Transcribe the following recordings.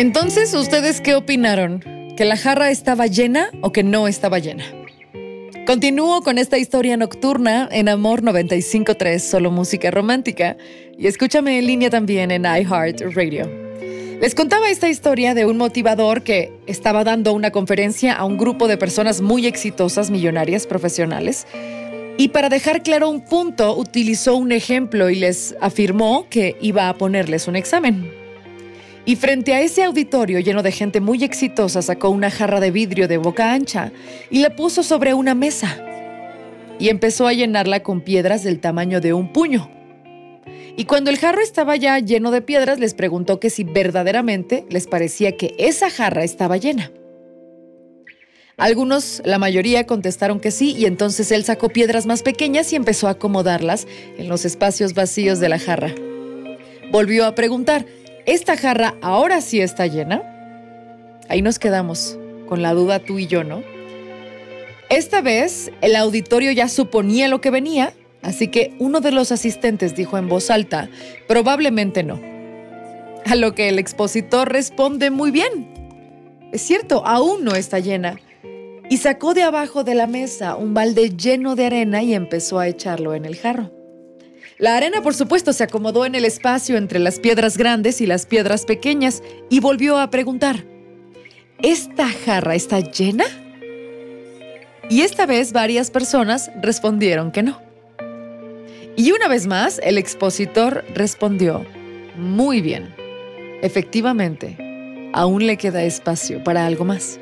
Entonces, ¿ustedes qué opinaron? ¿Que la jarra estaba llena o que no estaba llena? Continúo con esta historia nocturna en Amor 95.3, solo música romántica, y escúchame en línea también en iHeartRadio. Les contaba esta historia de un motivador que estaba dando una conferencia a un grupo de personas muy exitosas, millonarias, profesionales, y para dejar claro un punto, utilizó un ejemplo y les afirmó que iba a ponerles un examen. Y frente a ese auditorio lleno de gente muy exitosa, sacó una jarra de vidrio de boca ancha y la puso sobre una mesa. Y empezó a llenarla con piedras del tamaño de un puño. Y cuando el jarro estaba ya lleno de piedras, les preguntó que si verdaderamente les parecía que esa jarra estaba llena. Algunos, la mayoría, contestaron que sí, y entonces él sacó piedras más pequeñas y empezó a acomodarlas en los espacios vacíos de la jarra. Volvió a preguntar: ¿esta jarra ahora sí está llena? Ahí nos quedamos, con la duda tú y yo, ¿no? Esta vez, el auditorio ya suponía lo que venía, así que uno de los asistentes dijo en voz alta: probablemente no. A lo que el expositor responde: muy bien. Es cierto, aún no está llena. Y sacó de abajo de la mesa un balde lleno de arena y empezó a echarlo en el jarro. La arena, por supuesto, se acomodó en el espacio entre las piedras grandes y las piedras pequeñas y volvió a preguntar: ¿esta jarra está llena? Y esta vez varias personas respondieron que no. Y una vez más, el expositor respondió: muy bien. Efectivamente, aún le queda espacio para algo más.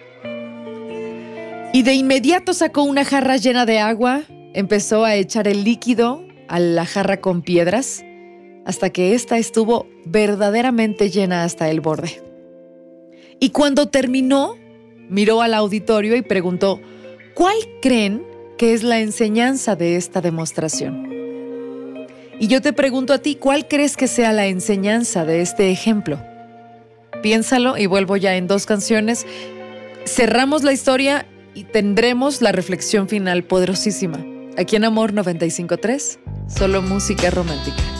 Y de inmediato sacó una jarra llena de agua, empezó a echar el líquido a la jarra con piedras, hasta que ésta estuvo verdaderamente llena hasta el borde. Y cuando terminó, miró al auditorio y preguntó: ¿cuál creen que es la enseñanza de esta demostración? Y yo te pregunto a ti, ¿cuál crees que sea la enseñanza de este ejemplo? Piénsalo y vuelvo ya en 2 canciones. Cerramos la historia y tendremos la reflexión final poderosísima. Aquí en Amor 95.3, solo música romántica.